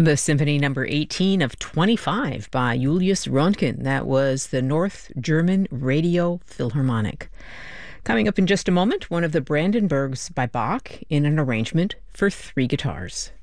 The Symphony Number 18 of 25 by Julius Röntgen. That was the North German Radio Philharmonic. Coming up in just a moment, one of the Brandenburgs by Bach in an arrangement for three guitars.